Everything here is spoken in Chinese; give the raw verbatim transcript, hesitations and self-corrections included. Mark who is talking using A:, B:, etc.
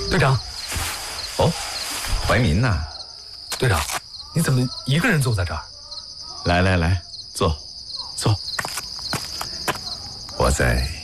A: 队长。
B: 哦，怀民呐。
A: 队长，你怎么一个人坐在这儿？
B: 来来来，坐，坐。我在